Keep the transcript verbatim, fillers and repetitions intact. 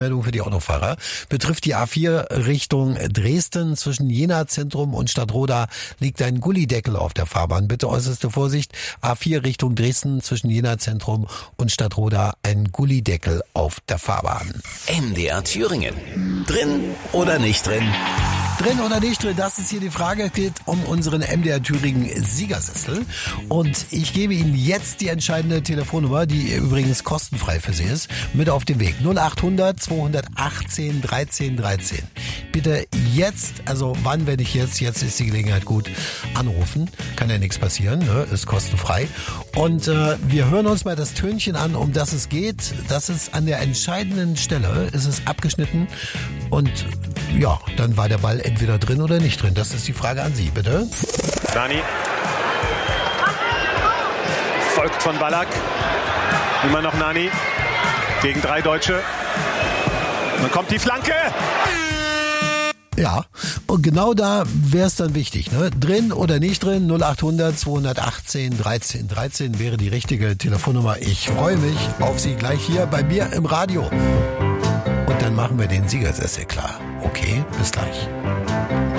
Meldung für die Autofahrer. Betrifft die A vier Richtung Dresden. Zwischen Jena Zentrum und Stadtroda liegt ein Gullideckel auf der Fahrbahn. Bitte äußerste Vorsicht. A vier Richtung Dresden zwischen Jena Zentrum und Stadtroda ein Gullideckel auf der Fahrbahn. M D R Thüringen. Drin oder nicht drin? Drin oder nicht drin, das ist hier die Frage. Es geht um unseren M D R Thüringen Siegersessel. Und ich gebe Ihnen jetzt die entscheidende Telefonnummer, die übrigens kostenfrei für Sie ist, mit auf den Weg. null acht hundert zweihundertachtzehn dreizehn dreizehn. Bitte jetzt, also wann, wenn ich jetzt, jetzt ist die Gelegenheit gut, anrufen. Kann ja nichts passieren, ne? Ist kostenfrei. Und äh, wir hören uns mal das Tönchen an, um das es geht. Das ist an der entscheidenden Stelle, ist es abgeschnitten. Und ja, dann war der Ball entweder drin oder nicht drin. Das ist die Frage an Sie, bitte. Nani. Folgt von Ballack. Immer noch Nani. Gegen drei Deutsche. Dann kommt die Flanke. Ja, und genau da wäre es dann wichtig, ne? Drin oder nicht drin, null acht hundert zweihundertachtzehn dreizehn dreizehn wäre die richtige Telefonnummer. Ich freue mich auf Sie gleich hier bei mir im Radio. Und dann machen wir den Siegersessel klar. Okay, bis gleich.